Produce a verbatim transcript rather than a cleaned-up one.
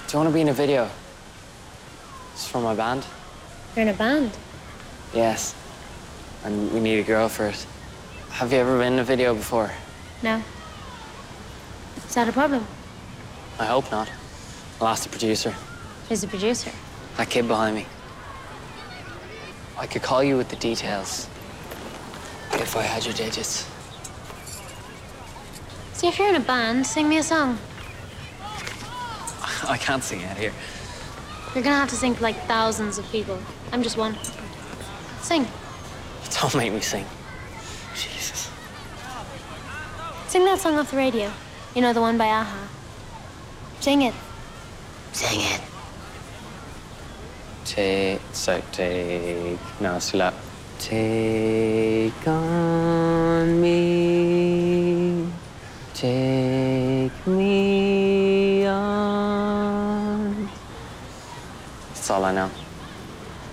Do you want to be in a video? It's from my band. You're in a band? Yes. And we need a girl for it. Have you ever been in a video before? No. Is that a problem? I hope not. I'll ask the producer. Who's the producer? That kid behind me. I could call you with the details if I had your digits. See, if you're in a band, sing me a song. I can't sing out here. You're gonna have to sing for like thousands of people. I'm just one. Sing. Don't make me sing. Jesus. Sing that song off the radio. You know, the one by Aha. Sing it. Sing it. Take, so take, no, slow. Take on me, take me on. That's all I know.